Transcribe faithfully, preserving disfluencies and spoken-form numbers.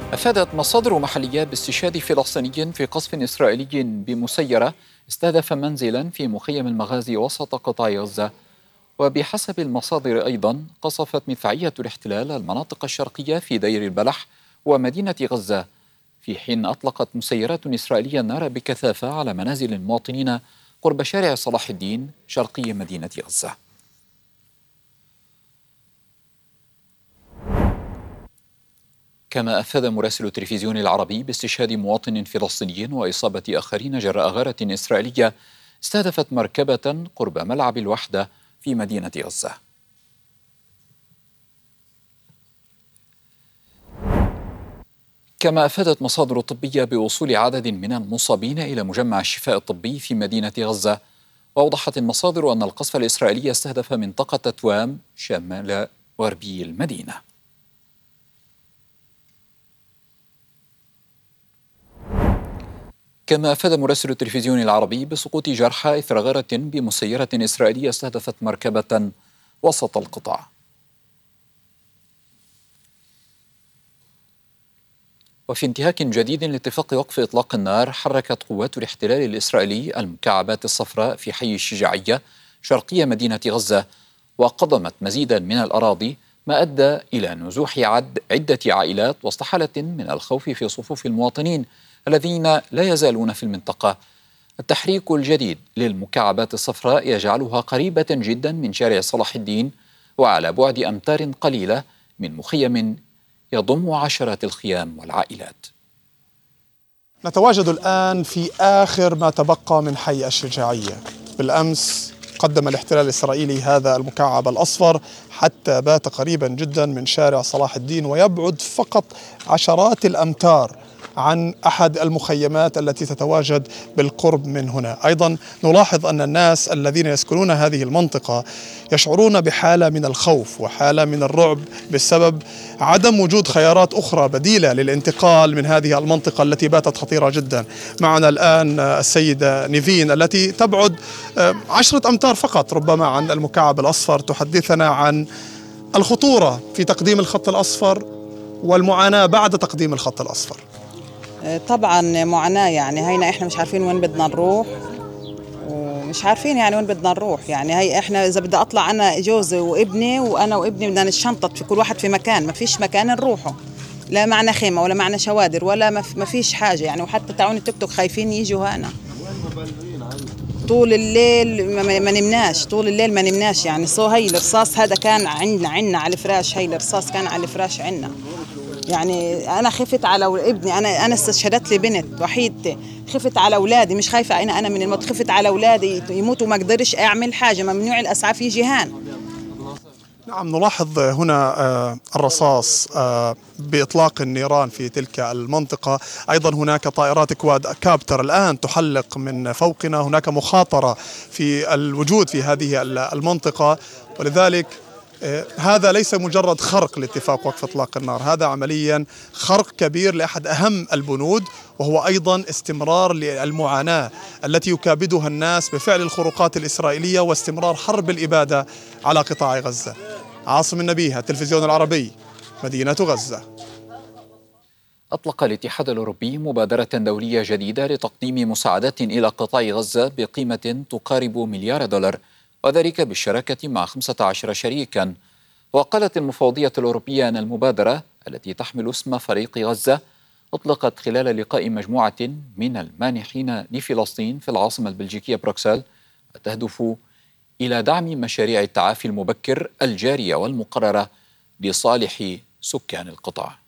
أفادت مصادر محلية باستشهاد فلسطيني في قصف إسرائيلي بمسيرة استهدف منزلا في مخيم المغازي وسط قطاع غزة. وبحسب المصادر أيضا قصفت مدفعية الاحتلال المناطق الشرقية في دير البلح ومدينة غزة، في حين أطلقت مسيرات إسرائيلية النار بكثافة على منازل المواطنين قرب شارع صلاح الدين شرقي مدينة غزة. كما أفاد مراسل التلفزيون العربي باستشهاد مواطن فلسطيني وإصابة آخرين جراء غارة إسرائيلية استهدفت مركبة قرب ملعب الوحدة في مدينة غزة. كما أفادت مصادر طبية بوصول عدد من المصابين إلى مجمع الشفاء الطبي في مدينة غزة. وأوضحت المصادر أن القصف الإسرائيلي استهدف منطقة تتوام شمال غربي المدينة. كما أفاد مراسل التلفزيون العربي بسقوط جرحى إثر غارة بمسيرة إسرائيلية استهدفت مركبة وسط القطاع. وفي انتهاك جديد لاتفاق وقف إطلاق النار، حركت قوات الاحتلال الإسرائيلي المكعبات الصفراء في حي الشجاعية شرقية مدينة غزة، وقضمت مزيدا من الأراضي، ما أدى إلى نزوح عد عدة عائلات وسط حالة من الخوف في صفوف المواطنين الذين لا يزالون في المنطقة. التحريك الجديد للمكعبات الصفراء يجعلها قريبة جدا من شارع صلاح الدين وعلى بعد أمتار قليلة من مخيم يضم عشرات الخيام والعائلات. نتواجد الآن في آخر ما تبقى من حي الشجاعية. بالأمس قدم الاحتلال الإسرائيلي هذا المكعب الأصفر حتى بات قريبا جدا من شارع صلاح الدين، ويبعد فقط عشرات الأمتار عن أحد المخيمات التي تتواجد بالقرب من هنا. أيضا نلاحظ أن الناس الذين يسكنون هذه المنطقة يشعرون بحالة من الخوف وحالة من الرعب بسبب عدم وجود خيارات أخرى بديلة للانتقال من هذه المنطقة التي باتت خطيرة جدا. معنا الآن السيدة نيفين التي تبعد عشرة أمتار فقط ربما عن المكعب الأصفر، تحدثنا عن الخطورة في تقديم الخط الأصفر والمعاناة بعد تقديم الخط الأصفر. طبعا معاناة، يعني هينا احنا مش عارفين وين بدنا نروح ومش عارفين يعني وين بدنا نروح. يعني هي احنا اذا بدي اطلع انا جوزي وابني وانا وابني بدنا نشنطط في كل واحد في مكان، ما فيش مكان نروحه، لا معنا خيمة ولا معنا شوادر ولا ما فيش حاجة يعني. وحتى تعون التوك توك خايفين يجوا هنا طول الليل، ما نمناش طول الليل ما نمناش يعني. صو هي الرصاص هذا كان عندنا عندنا على الفراش، هي الرصاص كان على الفراش عندنا. يعني أنا خفت على ابني، أنا أنا استشهدت لي بنت وحيدتي، خفت على أولادي، مش خايفة أنا أنا من الموت، خفت على أولادي يموتوا ما قدرش أعمل حاجة، ممنوع الأسعاف يجي هان. نعم، نلاحظ هنا الرصاص بإطلاق النيران في تلك المنطقة. أيضا هناك طائرات كواد كابتر الآن تحلق من فوقنا، هناك مخاطرة في الوجود في هذه المنطقة، ولذلك هذا ليس مجرد خرق لاتفاق وقف إطلاق النار، هذا عمليا خرق كبير لأحد أهم البنود، وهو أيضا استمرار للمعاناة التي يكابدها الناس بفعل الخروقات الإسرائيلية واستمرار حرب الإبادة على قطاع غزة. عاصم النبيهة، التلفزيون العربي، مدينة غزة. أطلق الاتحاد الأوروبي مبادرة دولية جديدة لتقديم مساعدات إلى قطاع غزة بقيمة تقارب مليار دولار، وذلك بالشراكة مع خمسة عشر شريكا. وقالت المفوضية الأوروبية أن المبادرة التي تحمل اسم فريق غزة أطلقت خلال لقاء مجموعة من المانحين لفلسطين في العاصمة البلجيكية بروكسل، وتهدف إلى دعم مشاريع التعافي المبكر الجارية والمقررة لصالح سكان القطاع.